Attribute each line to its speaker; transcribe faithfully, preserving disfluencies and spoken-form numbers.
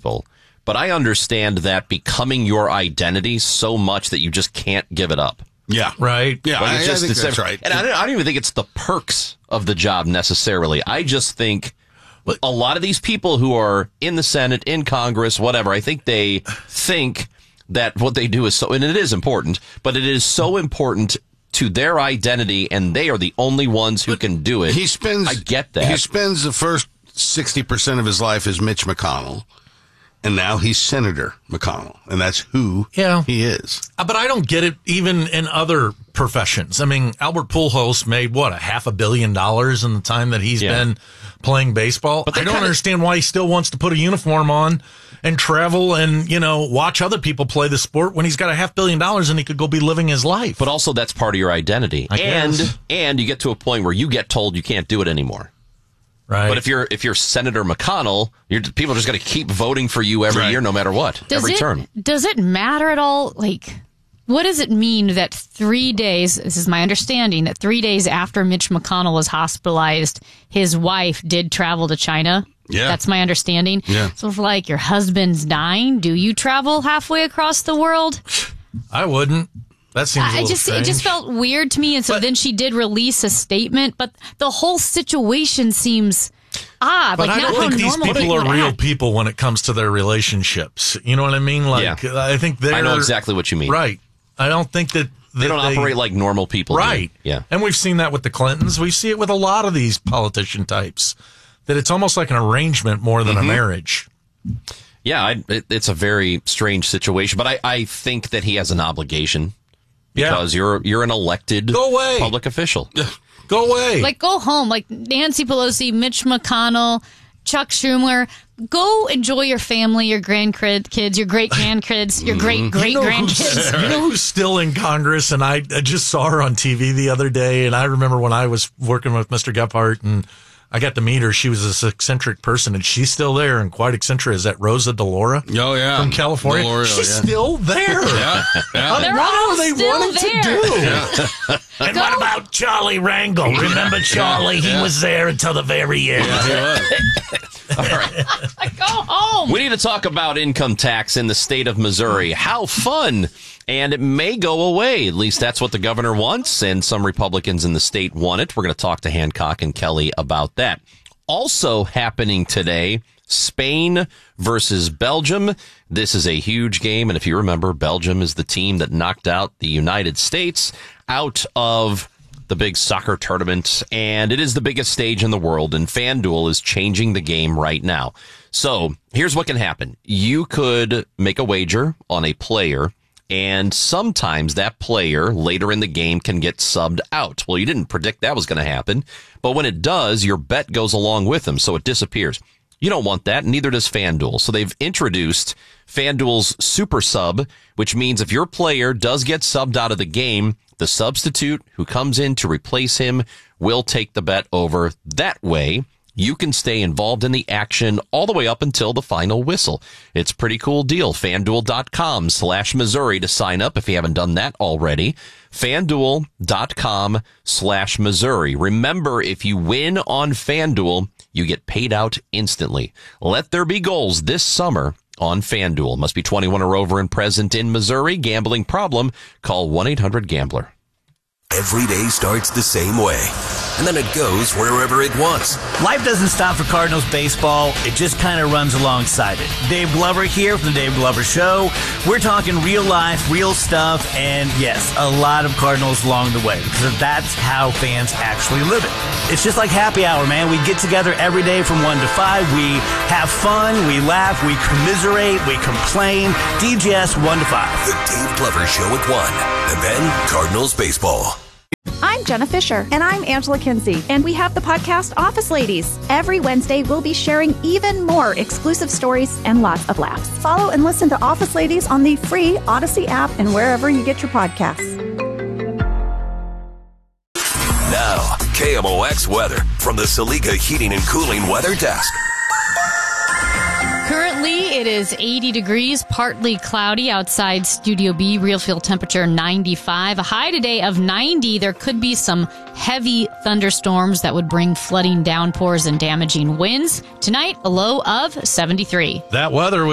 Speaker 1: people. But I understand that becoming your identity so much that you just can't give it up.
Speaker 2: Yeah.
Speaker 3: Right.
Speaker 2: Yeah,
Speaker 1: Like
Speaker 2: I,
Speaker 1: it's just,
Speaker 2: I think
Speaker 1: it's
Speaker 2: that's
Speaker 1: every-
Speaker 2: right.
Speaker 1: And I don't, I don't even think it's the perks of the job necessarily. I just think a lot of these people who are in the Senate, in Congress, whatever, I think they think that what they do is so, and it is important, but it is so important to their identity, and they are the only ones who can do it.
Speaker 2: He spends.
Speaker 1: I get that.
Speaker 2: He spends the first sixty percent of his life as Mitch McConnell, and now he's Senator McConnell, and that's who
Speaker 3: Yeah.
Speaker 2: he is.
Speaker 3: Uh, But I don't get it even in other professions. I mean, Albert Pujols made, what, a half a billion dollars in the time that he's
Speaker 1: Yeah.
Speaker 3: been playing baseball?
Speaker 1: But
Speaker 3: I
Speaker 1: they
Speaker 3: don't
Speaker 1: kinda-
Speaker 3: understand why he still wants to put a uniform on and travel and, you know, watch other people play the sport when he's got a half billion dollars and he could go be living his life.
Speaker 1: But also that's part of your identity.
Speaker 3: I
Speaker 1: and
Speaker 3: guess.
Speaker 1: and you get to a point where you get told you can't do it anymore.
Speaker 3: Right.
Speaker 1: But if you're if you're Senator McConnell, you're, people are just going to keep voting for you every
Speaker 2: Right.
Speaker 1: year, no matter what,
Speaker 4: Does
Speaker 1: every
Speaker 4: it,
Speaker 1: term.
Speaker 4: Does it matter at all? Like, what does it mean that three days, this is my understanding, that three days after Mitch McConnell was hospitalized, his wife did travel to China?
Speaker 2: Yeah.
Speaker 4: That's my understanding.
Speaker 2: Yeah.
Speaker 4: So if, like, your husband's dying, do you travel halfway across the world?
Speaker 3: I wouldn't. That seems a
Speaker 4: I
Speaker 3: little
Speaker 4: just
Speaker 3: strange.
Speaker 4: It just felt weird to me, and so
Speaker 3: But-
Speaker 4: then she did release a statement, but the whole situation seems odd.
Speaker 3: But
Speaker 4: like,
Speaker 3: I
Speaker 4: not
Speaker 3: don't think
Speaker 4: how
Speaker 3: these
Speaker 4: normal
Speaker 3: people are
Speaker 4: would
Speaker 3: real
Speaker 4: act.
Speaker 3: people when it comes to their relationships. You know what I mean? Like,
Speaker 1: Yeah.
Speaker 3: I think they're...
Speaker 1: I know exactly what you mean.
Speaker 3: Right. I don't think that...
Speaker 1: They
Speaker 3: that
Speaker 1: don't operate like normal people do.
Speaker 3: Right.
Speaker 1: Yeah.
Speaker 3: And we've seen that with the Clintons. We see it with a lot of these politician types, that it's almost like an arrangement more than
Speaker 1: Mm-hmm.
Speaker 3: a marriage.
Speaker 1: Yeah, I, it, it's a very strange situation, but I, I think that he has an obligation
Speaker 3: Yeah.
Speaker 1: because you're you're an elected
Speaker 3: Go away.
Speaker 1: public official.
Speaker 3: Go away.
Speaker 4: Like, go home. Like, Nancy Pelosi, Mitch McConnell, Chuck Schumer. Go enjoy your family, your grandkids, your great grandkids, your great great
Speaker 3: You know
Speaker 4: grandkids.
Speaker 3: who's- you know who's still in Congress? And I, I just saw her on T V the other day. And I remember when I was working with Mister Gephardt and I got to meet her. She was this eccentric person, and she's still there and quite eccentric. Is that Rosa DeLaura?
Speaker 2: Oh, yeah.
Speaker 3: From California.
Speaker 2: Deloria,
Speaker 3: she's
Speaker 2: yeah.
Speaker 3: still there.
Speaker 2: Yeah. yeah.
Speaker 4: They're
Speaker 3: What
Speaker 4: all
Speaker 3: are they
Speaker 4: still
Speaker 3: wanting
Speaker 4: there.
Speaker 3: to do? And what about Charlie Rangel? Remember Charlie? He was there until the very end.
Speaker 1: All right.
Speaker 4: Go home.
Speaker 1: We need to talk about income tax in the state of Missouri. How fun! And it may go away. At least that's what the governor wants, and some Republicans in the state want it. We're going to talk to Hancock and Kelly about that. Also happening today, Spain versus Belgium. This is a huge game, and if you remember, Belgium is the team that knocked out the United States out of the big soccer tournament, and it is the biggest stage in the world, and FanDuel is changing the game right now. So here's what can happen. You could make a wager on a player, and sometimes that player later in the game can get subbed out. Well, you didn't predict that was going to happen, but when it does, your bet goes along with them, so it disappears. You don't want that, neither does FanDuel. So they've introduced FanDuel's Super Sub, which means if your player does get subbed out of the game, the substitute who comes in to replace him will take the bet over. That way, you can stay involved in the action all the way up until the final whistle. It's a pretty cool deal. FanDuel.com slash Missouri to sign up if you haven't done that already. FanDuel.com slash Missouri. Remember, if you win on FanDuel, you get paid out instantly. Let there be goals this summer on FanDuel. Must be twenty-one or over and present in Missouri. Gambling problem? Call one eight hundred gambler.
Speaker 5: Every day starts the same way, and then it goes wherever it wants.
Speaker 6: Life doesn't stop for Cardinals baseball. It just kind of runs alongside it. Dave Glover here from the Dave Glover Show. We're talking real life, real stuff, and yes, a lot of Cardinals along the way, because that's how fans actually live it. It's just like happy hour, man. We get together every day from one to five. We have fun, we laugh, we commiserate, we complain. D J S one to five.
Speaker 5: The Dave Glover Show at one, and then Cardinals baseball.
Speaker 7: I'm Jenna Fisher.
Speaker 8: And I'm Angela Kinsey.
Speaker 7: And we have the podcast Office Ladies.
Speaker 8: Every Wednesday, we'll be sharing even more exclusive stories and lots of laughs.
Speaker 7: Follow and listen to Office Ladies on the free Odyssey app and wherever you get your podcasts.
Speaker 5: Now, K M O X weather from the Saliga Heating and Cooling Weather Desk.
Speaker 4: Currently, it is eighty degrees, partly cloudy outside Studio B. Real feel temperature ninety-five. A high today of ninety. There could be some heavy thunderstorms that would bring flooding downpours and damaging winds. Tonight, a low of seventy-three.
Speaker 3: That weather